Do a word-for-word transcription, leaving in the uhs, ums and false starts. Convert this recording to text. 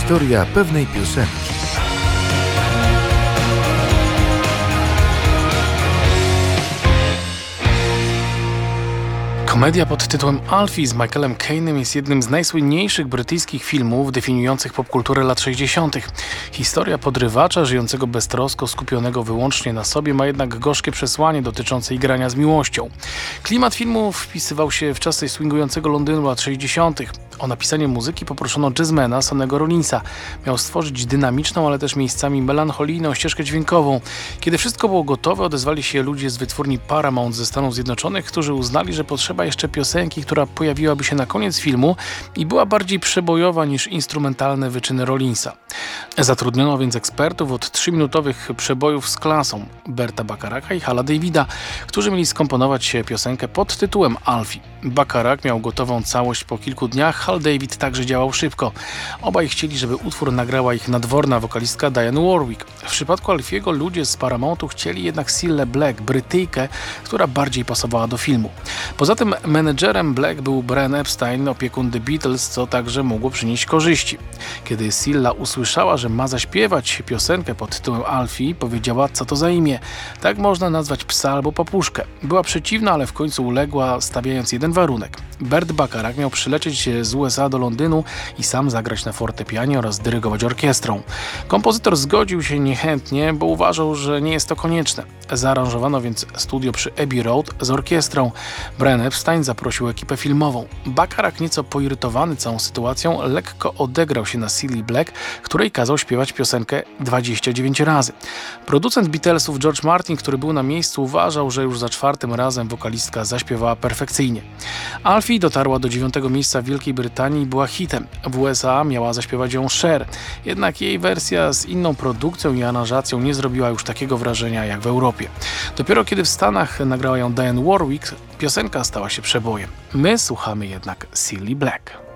Historia pewnej piosenki. Komedia pod tytułem Alfie z Michaelem Caine'em jest jednym z najsłynniejszych brytyjskich filmów definiujących popkulturę lat sześćdziesiątych. Historia podrywacza żyjącego beztrosko, skupionego wyłącznie na sobie, ma jednak gorzkie przesłanie dotyczące igrania z miłością. Klimat filmu wpisywał się w czasy swingującego Londynu lat sześćdziesiątych. O napisanie muzyki poproszono jazzmana Sonny'ego Rollinsa. Miał stworzyć dynamiczną, ale też miejscami melancholijną ścieżkę dźwiękową. Kiedy wszystko było gotowe, odezwali się ludzie z wytwórni Paramount ze Stanów Zjednoczonych, którzy uznali, że potrzeba jeszcze piosenki, która pojawiłaby się na koniec filmu i była bardziej przebojowa niż instrumentalne wyczyny Rollinsa. Zatrudniono więc ekspertów od trzyminutowych przebojów z klasą, Berta Bacharaka i Hala Davida, którzy mieli skomponować piosenkę pod tytułem Alfie. Bacharach miał gotową całość po kilku dniach, Hal David także działał szybko. Obaj chcieli, żeby utwór nagrała ich nadworna wokalistka Diane Warwick. W przypadku Alfiego ludzie z Paramountu chcieli jednak Cille Black, Brytyjkę, która bardziej pasowała do filmu. Poza tym menedżerem Black był Brian Epstein, opiekun The Beatles, co także mogło przynieść korzyści. Kiedy Cilla usłyszała, że ma zaśpiewać piosenkę pod tytułem Alfie, powiedziała, co to za imię. Tak można nazwać psa albo papuszkę. Była przeciwna, ale w końcu uległa, stawiając jeden warunek. Bert Bacharach miał przylecieć z U S A do Londynu i sam zagrać na fortepianie oraz dyrygować orkiestrą. Kompozytor zgodził się niechętnie, bo uważał, że nie jest to konieczne. Zaaranżowano więc studio przy Abbey Road z orkiestrą. Brian Epstein zaprosił ekipę filmową. Bacharach, nieco poirytowany całą sytuacją, lekko odegrał się na Cille Black, której kazał śpiewać piosenkę dwadzieścia dziewięć razy. Producent Beatlesów George Martin, który był na miejscu, uważał, że już za czwartym razem wokalistka zaśpiewała perfekcyjnie. Alfie dotarła do dziewiątego miejsca w Wielkiej Brytanii i była hitem. W U S A miała zaśpiewać ją Cher, jednak jej wersja z inną produkcją i aranżacją nie zrobiła już takiego wrażenia jak w Europie. Dopiero kiedy w Stanach nagrała ją Diane Warwick, piosenka stała się przebojem. My słuchamy jednak Cille Black.